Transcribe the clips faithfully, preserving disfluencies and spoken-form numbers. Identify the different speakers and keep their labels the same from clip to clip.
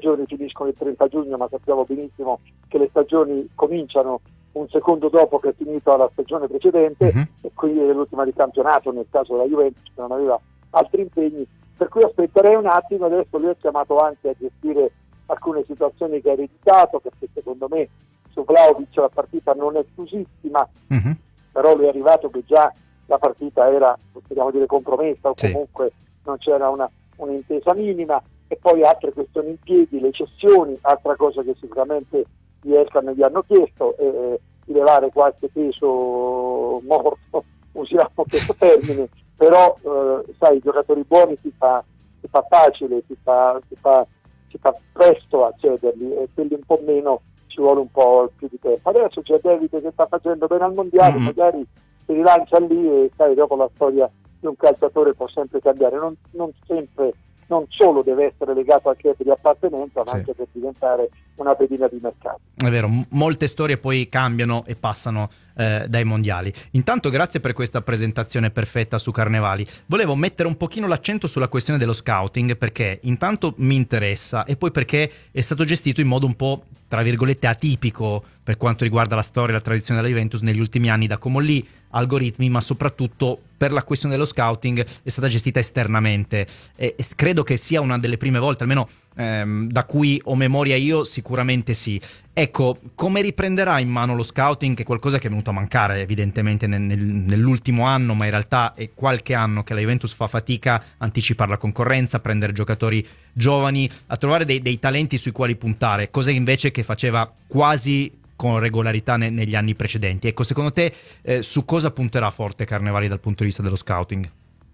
Speaker 1: stagioni finiscono il trenta giugno, ma sappiamo benissimo che le stagioni cominciano un secondo dopo che è finita la stagione precedente, uh-huh. e qui è l'ultima di campionato nel caso della Juventus, che non aveva altri impegni, per cui aspetterei un attimo. Adesso lui è chiamato anche a gestire alcune situazioni che ha ereditato, perché secondo me su Vlahovic la partita non è chiusissima, uh-huh. però lui è arrivato che già la partita era, possiamo dire, compromessa, o sì. comunque non c'era una, un'intesa minima, e poi altre questioni in piedi, le cessioni, altra cosa che sicuramente gli Elkan gli hanno chiesto, eh, di levare qualche peso morto, usiamo questo termine, però eh, sai, i giocatori buoni si fa, si fa facile, si fa, si, fa, si fa presto a cederli, e quelli un po' meno ci vuole un po' più di tempo. Adesso c'è David che sta facendo bene al mondiale, mm-hmm. magari si rilancia lì, e sai, dopo la storia di un calciatore può sempre cambiare, non, non sempre, non solo deve essere legato al club di appartenenza, ma sì. anche per diventare una pedina di mercato.
Speaker 2: È vero, m- molte storie poi cambiano e passano eh, dai mondiali. Intanto grazie per questa presentazione perfetta su Carnevali. Volevo mettere un pochino l'accento sulla questione dello scouting, perché intanto mi interessa, e poi perché è stato gestito in modo un po', tra virgolette, atipico per quanto riguarda la storia e la tradizione della Juventus negli ultimi anni, da Comolli, algoritmi, ma soprattutto per la questione dello scouting è stata gestita esternamente, e, e credo che sia una delle prime volte, almeno ehm, da cui ho memoria io, sicuramente sì. Ecco, come riprenderà in mano lo scouting, che è qualcosa che è venuto a mancare evidentemente nel, nel, nell'ultimo anno, ma in realtà è qualche anno che la Juventus fa fatica a anticipare la concorrenza, a prendere giocatori giovani, a trovare dei, dei talenti sui quali puntare, cosa invece che faceva quasi con regolarità ne, negli anni precedenti. Ecco, secondo te eh, su cosa punterà forte Carnevali dal punto di vista dello scouting?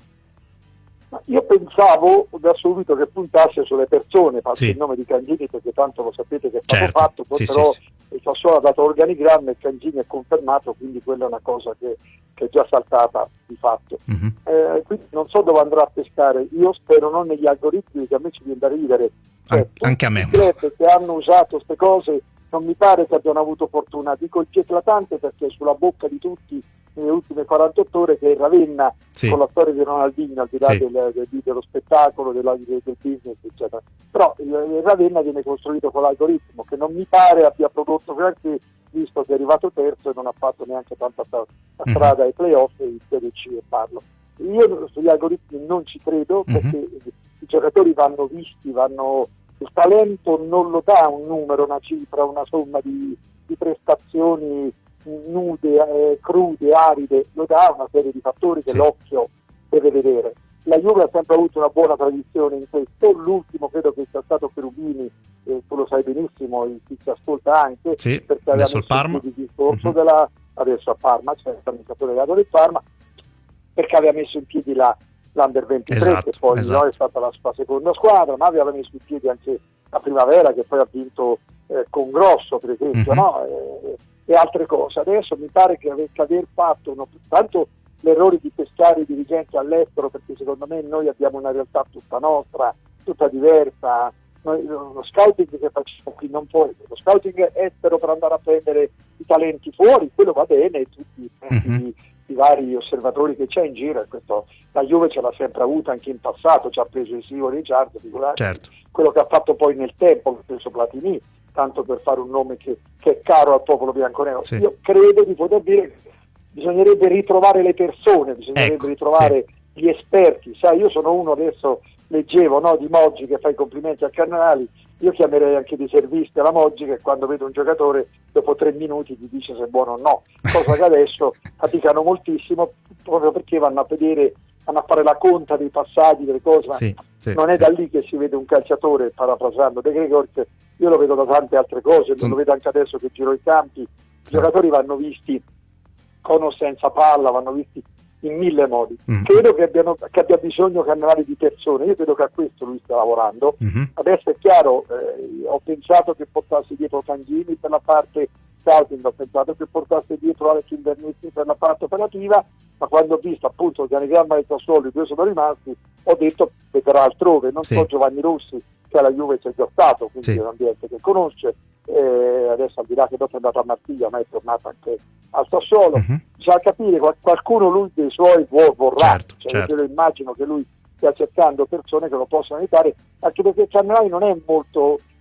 Speaker 1: Io pensavo da subito che puntasse sulle persone, faccio
Speaker 2: sì.
Speaker 1: il nome di Cangini perché tanto lo sapete che è stato
Speaker 2: certo.
Speaker 1: fatto, poi
Speaker 2: sì,
Speaker 1: però
Speaker 2: sì, sì.
Speaker 1: il Sassuolo ha dato organigramma e Cangini è confermato, quindi quella è una cosa che, che è già saltata di fatto. Mm-hmm. Eh, quindi non so dove andrà a pescare, io spero non negli algoritmi, che a me ci viene da ridere, cioè,
Speaker 2: An- anche a me.
Speaker 1: I club che hanno usato queste cose non mi pare che abbiano avuto fortuna, dico il più eclatante perché è sulla bocca di tutti nelle ultime quarantotto ore, che è Ravenna, sì. con la storia di Ronaldinho, al di là sì. del, del, dello spettacolo, della, del business, eccetera. Però il, il Ravenna viene costruito con l'algoritmo, che non mi pare abbia prodotto granché, visto che è arrivato terzo e non ha fatto neanche tanta strada mm-hmm. ai playoff e in Serie C, e parlo. Io sugli algoritmi non ci credo, perché mm-hmm. i giocatori vanno visti, vanno... il talento non lo dà un numero, una cifra, una somma di, di prestazioni nude, eh, crude, aride, lo dà una serie di fattori che sì. l'occhio deve vedere. La Juve ha sempre avuto una buona tradizione in questo, l'ultimo credo che sia stato Cherubini, eh, tu lo sai benissimo, chi ci ascolta anche,
Speaker 2: sì,
Speaker 1: perché aveva messo
Speaker 2: Parma.
Speaker 1: il discorso uh-huh. della, adesso a Parma, c'è l'amministratore legato del Parma, perché aveva messo in piedi la l'Under ventitré,
Speaker 2: esatto,
Speaker 1: che poi
Speaker 2: esatto.
Speaker 1: no, è stata la sua seconda squadra, ma aveva messo in piedi anche la Primavera, che poi ha vinto eh, con Grosso, per esempio, mm-hmm. no? e, e altre cose. Adesso mi pare che aver, che aver fatto uno, tanto l'errore di pescare i dirigenti all'estero, perché secondo me noi abbiamo una realtà tutta nostra, tutta diversa. Noi, lo scouting che facciamo qui non può, lo scouting estero per andare a prendere i talenti fuori, quello va bene, tutti mm-hmm. i, i vari osservatori che c'è in giro, e questo la Juve ce l'ha sempre avuta anche in passato, ci ha preso il Sivo Ricciardo,
Speaker 2: certo.
Speaker 1: quello che ha fatto poi nel tempo, ha preso Platini, tanto per fare un nome che, che è caro al popolo bianconero. Sì. Io credo di poter dire che bisognerebbe ritrovare le persone, bisognerebbe ecco, ritrovare sì. gli esperti. Sai, io sono uno, adesso leggevo, no, di Moggi che fa i complimenti a Carnevali, io chiamerei anche di servizio la Moggi, che quando vede un giocatore dopo tre minuti ti dice se è buono o no, cosa che adesso faticano moltissimo, proprio perché vanno a vedere, vanno a fare la conta dei passaggi, delle cose, ma
Speaker 2: sì, sì,
Speaker 1: non è
Speaker 2: sì.
Speaker 1: da lì che si vede un calciatore, parafrasando De Gregor, io lo vedo da tante altre cose,
Speaker 2: Son...
Speaker 1: lo vedo anche adesso che giro i campi, i sì. giocatori vanno visti con o senza palla, vanno visti in mille modi. Mm-hmm. Credo che, abbiano, che abbia bisogno Carnevali di persone, io credo che a questo lui sta lavorando. Mm-hmm. Adesso è chiaro, eh, ho pensato che portasse dietro Cangini per la parte scouting, ho pensato che portasse dietro Alex Invernizzi per la parte operativa, ma quando ho visto appunto l'organigramma del Sassuolo, i due sono rimasti, ho detto vedrà altrove, non sì. so Giovanni Rossi, che alla Juve c'è già stato, quindi sì. è un ambiente che conosce, eh, adesso al di là che dopo è andato a Marsiglia, ma è tornato anche al Sassuolo, mm-hmm. bisogna capire, qualcuno lui dei suoi vuol, vorrà,
Speaker 2: certo,
Speaker 1: cioè,
Speaker 2: certo.
Speaker 1: io immagino che lui stia cercando persone che lo possano aiutare, anche perché Carnevali non è molto